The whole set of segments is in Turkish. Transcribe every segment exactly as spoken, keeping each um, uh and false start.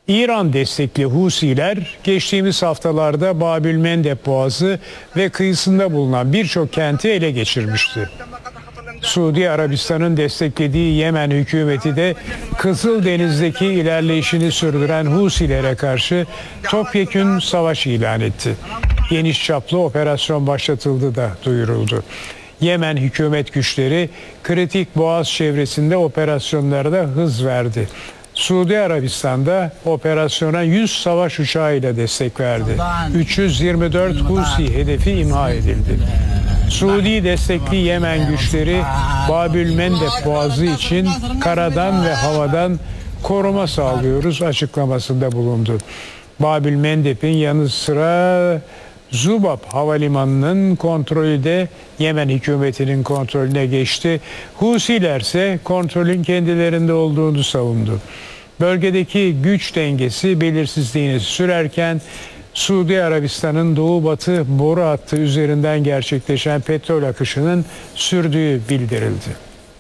İran destekli Husiler geçtiğimiz haftalarda Babülmendeb Boğazı ve kıyısında bulunan birçok kenti ele geçirmişti. Suudi Arabistan'ın desteklediği Yemen hükümeti de Kızıldeniz'deki ilerleyişini sürdüren Husilere karşı topyekün savaş ilan etti. Geniş çaplı operasyon başlatıldı da duyuruldu. Yemen hükümet güçleri kritik Boğaz çevresinde operasyonlara da hız verdi. Suudi Arabistan'da operasyona yüz savaş uçağıyla destek verdi. üç yüz yirmi dört Husi hedefi imha edildi. Suudi destekli Yemen güçleri Babülmendeb Boğazı için karadan ve havadan koruma sağlıyoruz açıklamasında bulundu. Babülmendeb'in yanı sıra Zubab Havalimanı'nın kontrolü de Yemen hükümetinin kontrolüne geçti. Husiler ise kontrolün kendilerinde olduğunu savundu. Bölgedeki güç dengesi belirsizliğini sürerken Suudi Arabistan'ın doğu-batı boru hattı üzerinden gerçekleşen petrol akışının sürdüğü bildirildi.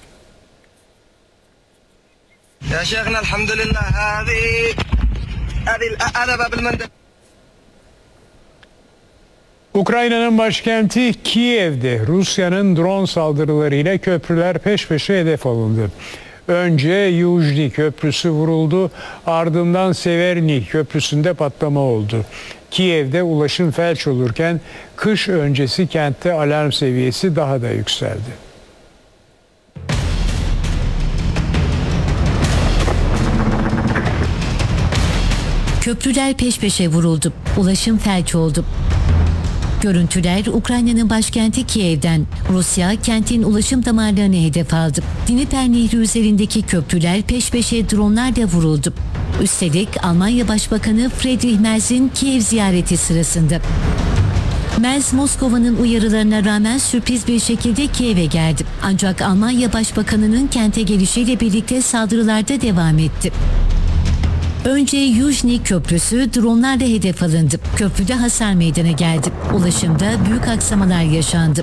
Ya şeyhna elhamdülillah hadi hadi Babülmendeb. Ukrayna'nın başkenti Kiev'de Rusya'nın drone saldırılarıyla köprüler peş peşe hedef alındı. Önce Yuzhny Köprüsü vuruldu, ardından Severny Köprüsü'nde patlama oldu. Kiev'de ulaşım felç olurken kış öncesi kentte alarm seviyesi daha da yükseldi. Köprüler peş peşe vuruldu, ulaşım felç oldu. Görüntüler Ukrayna'nın başkenti Kiev'den. Rusya kentin ulaşım damarlarını hedef aldı. Dniper Nehri üzerindeki köprüler peş peşe dronlarla vuruldu. Üstelik Almanya Başbakanı Friedrich Merz'in Kiev ziyareti sırasında. Merz, Moskova'nın uyarılarına rağmen sürpriz bir şekilde Kiev'e geldi. Ancak Almanya Başbakanı'nın kente gelişiyle birlikte saldırılarda devam etti. Önce Yuzhny Köprüsü dronlarla hedef alındı. Köprüde hasar meydana geldi. Ulaşımda büyük aksamalar yaşandı.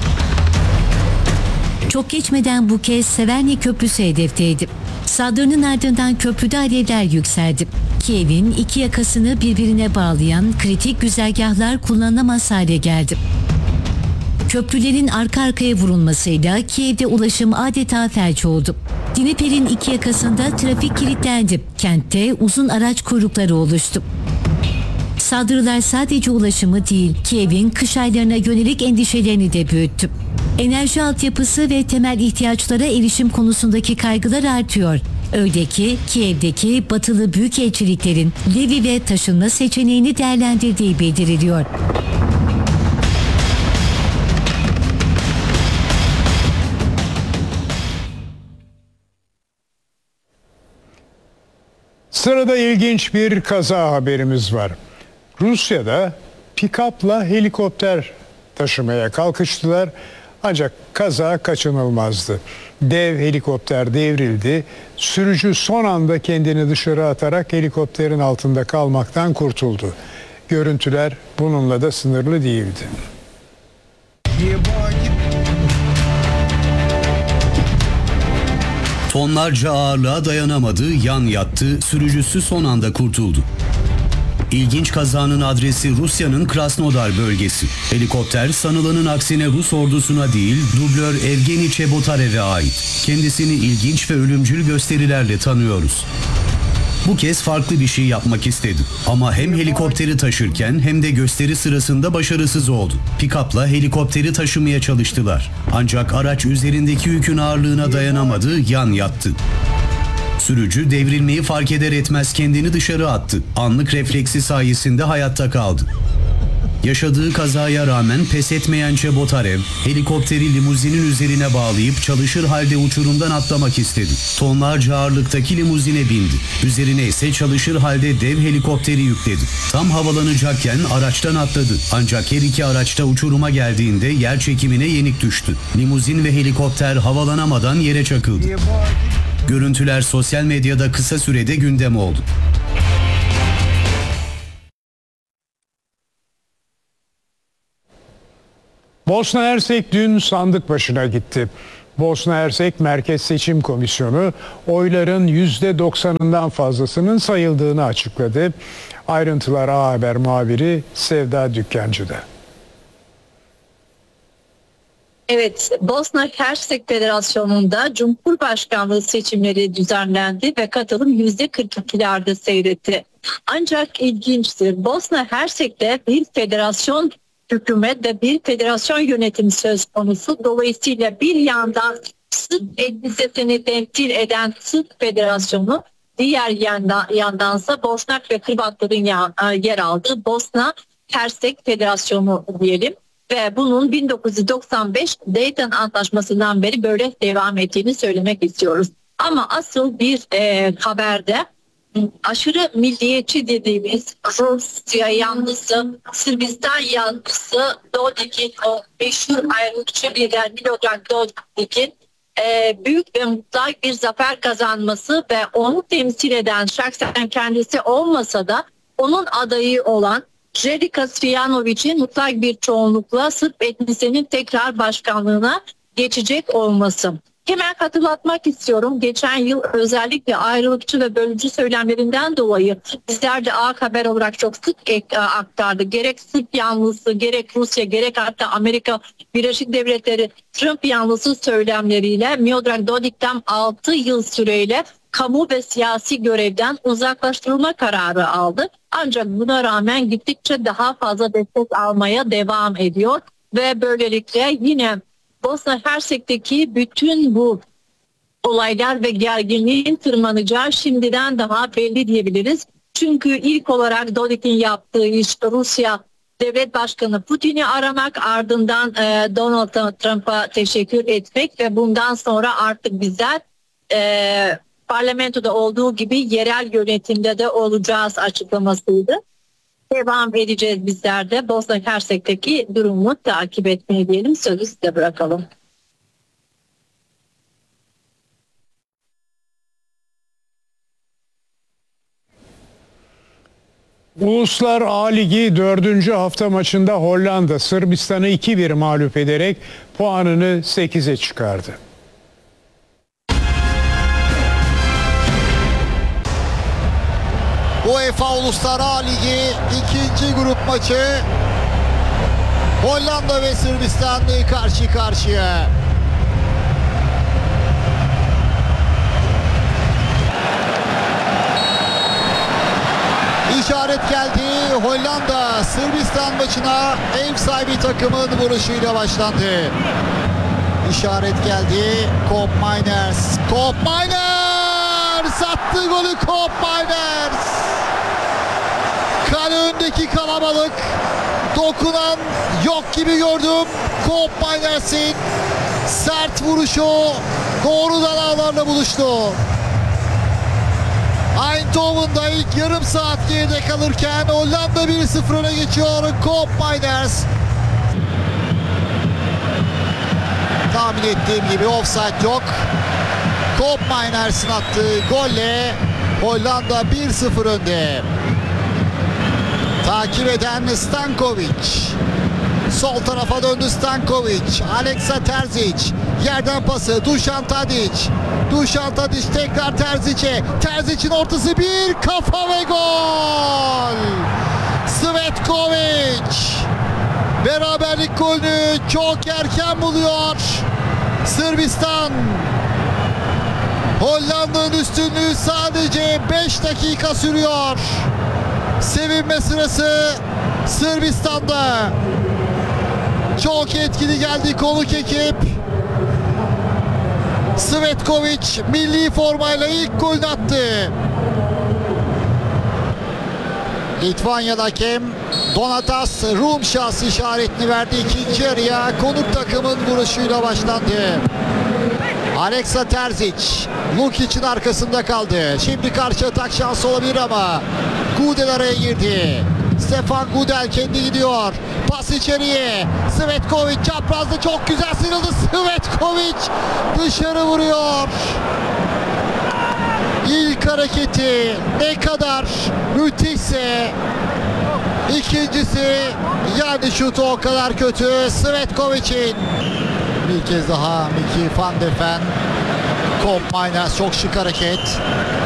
Çok geçmeden bu kez Severny Köprüsü hedefteydi. Saldırının ardından köprüde alevler yükseldi. Kiev'in iki yakasını birbirine bağlayan kritik güzergahlar kullanılamaz hale geldi. Köprülerin arka arkaya vurulmasıyla Kiev'de ulaşım adeta felç oldu. Dniper'in iki yakasında trafik kilitlendi. Kentte uzun araç kuyrukları oluştu. Saldırılar sadece ulaşımı değil, Kiev'in kış aylarına yönelik endişelerini de büyüttü. Enerji altyapısı ve temel ihtiyaçlara erişim konusundaki kaygılar artıyor. Öyle ki Kiev'deki batılı büyükelçiliklerin Lviv ve taşınma seçeneğini değerlendirdiği bildiriliyor. Sırada ilginç bir kaza haberimiz var. Rusya'da pikapla helikopter taşımaya kalkıştılar ancak kaza kaçınılmazdı. Dev helikopter devrildi. Sürücü son anda kendini dışarı atarak helikopterin altında kalmaktan kurtuldu. Görüntüler bununla da sınırlı değildi. Tonlarca ağırlığa dayanamadı, yan yattı, sürücüsü son anda kurtuldu. İlginç kazanın adresi Rusya'nın Krasnodar bölgesi. Helikopter sanılanın aksine Rus ordusuna değil, dublör Evgeni Chebotarev'e ait. Kendisini ilginç ve ölümcül gösterilerle tanıyoruz. Bu kez farklı bir şey yapmak istedi. Ama hem helikopteri taşırken hem de gösteri sırasında başarısız oldu. Pikapla helikopteri taşımaya çalıştılar. Ancak araç üzerindeki yükün ağırlığına dayanamadı, yan yattı. Sürücü devrilmeyi fark eder etmez kendini dışarı attı. Anlık refleksi sayesinde hayatta kaldı. Yaşadığı kazaya rağmen pes etmeyen Chebotarev, helikopteri limuzinin üzerine bağlayıp çalışır halde uçurumdan atlamak istedi. Tonlarca ağırlıktaki limuzine bindi. Üzerine ise çalışır halde dev helikopteri yükledi. Tam havalanacakken araçtan atladı. Ancak her iki araçta uçuruma geldiğinde yer çekimine yenik düştü. Limuzin ve helikopter havalanamadan yere çakıldı. Görüntüler sosyal medyada kısa sürede gündem oldu. Bosna Hersek dün sandık başına gitti. Bosna Hersek Merkez Seçim Komisyonu oyların yüzde doksanından fazlasının sayıldığını açıkladı. Ayrıntılar A Haber muhabiri Sevda Dükkancı'da. Evet, Bosna Hersek Federasyonu'nda Cumhurbaşkanlığı seçimleri düzenlendi ve katılım yüzde kırk ikilerde seyretti. Ancak ilginçtir, Bosna Hersek'te bir federasyon hükümet ve bir federasyon yönetimi söz konusu. Dolayısıyla bir yandan Sırp etnisitesini temsil eden Sırp Federasyonu, diğer yanda, yandansa Boşnak ve Hırvatların yer aldığı Bosna Hersek Federasyonu diyelim. Ve bunun bin dokuz yüz doksan beş Dayton Antlaşması'ndan beri böyle devam ettiğini söylemek istiyoruz. Ama asıl bir e, haberde aşırı milliyetçi dediğimiz Rusya yanlısı, Sırbistan yanlısı Dodik'in o meşhur ayrılıkçı lider Milorad Dodik'in e, büyük ve mutlak bir zafer kazanması ve onu temsil eden şahsen kendisi olmasa da onun adayı olan Željka Cvijanovic'in mutlak bir çoğunlukla Sırp etnisinin tekrar başkanlığına geçecek olması. Hemen hatırlatmak istiyorum. Geçen yıl özellikle ayrılıkçı ve bölücü söylemlerinden dolayı bizler de A Haber olarak çok sık aktardı. Gerek Sırp yanlısı, gerek Rusya, gerek hatta Amerika Birleşik Devletleri Trump yanlısı söylemleriyle Milorad Dodik'ten altı yıl süreyle kamu ve siyasi görevden uzaklaştırılma kararı aldı. Ancak buna rağmen gittikçe daha fazla destek almaya devam ediyor ve böylelikle yine Bosna Hersek'teki bütün bu olaylar ve gerginliğin tırmanacağı şimdiden daha belli diyebiliriz. Çünkü ilk olarak Dodik'in yaptığı iş Rusya Devlet Başkanı Putin'i aramak, ardından e, Donald Trump'a teşekkür etmek ve bundan sonra artık bizler e, parlamentoda olduğu gibi yerel yönetimde de olacağız açıklamasıydı. Devam edeceğiz bizler de Bosna Hersek'teki durumu takip etmeye diyelim. Sözü size bırakalım. Uluslar A Ligi dördüncü hafta maçında Hollanda Sırbistan'ı iki bir mağlup ederek puanını sekize çıkardı. UEFA Uluslar A Ligi ikinci grup maçı Hollanda ve Sırbistan karşı karşıya. İşaret geldi. Hollanda Sırbistan maçına ev sahibi takımın vuruşuyla başlandı. İşaret geldi. Koop Meiners. Koop Meiners attı golü. Koop Meiners. Kale önündeki kalabalık, dokunan yok gibi gördüm. Koop Meiners'in sert vuruşu doğrudan ağlarla buluştu. Eindhoven'da ilk yarım saat geride kalırken Hollanda bir sıfır öne geçiyor. Koop Meiners. Tahmin ettiğim gibi offside yok. Koop Meiners'in attığı golle Hollanda bir sıfır önde. Takip eden Stankovic. Sol tarafa döndü Stankovic. Aleksa Terzic. Yerden pası Dušan Tadić. Dušan Tadić tekrar Terzic'e. Terzic'in ortası bir kafa ve gol. Svetkovic. Beraberlik golünü çok erken buluyor Sırbistan. Hollanda'nın üstünlüğü sadece beş dakika sürüyor. Sevinme sırası Sırbistan'da. Çok etkili geldi konuk ekip. Svetkovic milli formayla ilk golünü attı. Litvanya'da hakem Donatas Rumšas işaretini verdi. İkinci yarıya konuk takımın vuruşuyla başlandı. Aleksa Terzic Lukic'in arkasında kaldı. Şimdi karşı atak şansı olabilir ama Gudel araya girdi. Stefan Gudel kendi gidiyor. Pas içeriye. Svetkovic çaprazda çok güzel sıyrıldı. Svetkovic dışarı vuruyor. İlk hareketi ne kadar müthişse ikincisi yani şutu o kadar kötü. Svetkovic'in Bir kez daha Mickey van de Ven. Koop Miners çok şık hareket.